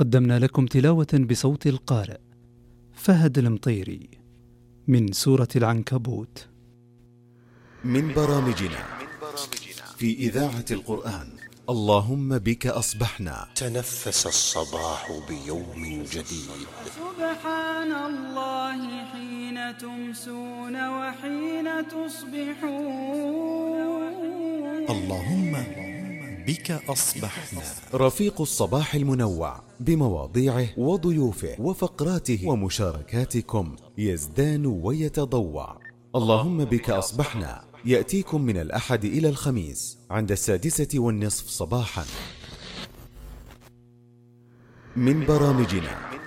قدمنا لكم تلاوة بصوت القارئ فهد المطيري من سورة العنكبوت. من برامجنا في إذاعة القرآن اللهم بك أصبحنا. تنفس الصباح بيوم جديد. سبحان الله حين تمسون وحين تصبحون. اللهم بك أصبحنا. رفيق الصباح المنوع بمواضيعه وضيوفه وفقراته ومشاركاتكم يزدان ويتضوع. اللهم بك أصبحنا يأتيكم من الأحد إلى الخميس عند 6:30 صباحا. من برامجنا